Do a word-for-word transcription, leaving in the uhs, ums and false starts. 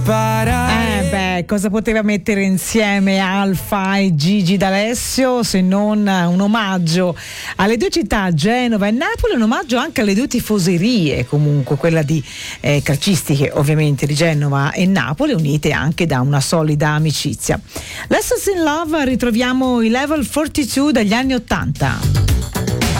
Eh beh, cosa poteva mettere insieme Alfa e Gigi D'Alessio se non un omaggio alle due città, Genova e Napoli, un omaggio anche alle due tifoserie, comunque quella di eh, calcistiche ovviamente di Genova e Napoli, unite anche da una solida amicizia. Lessons in Love, ritroviamo i Level quarantadue dagli anni ottanta.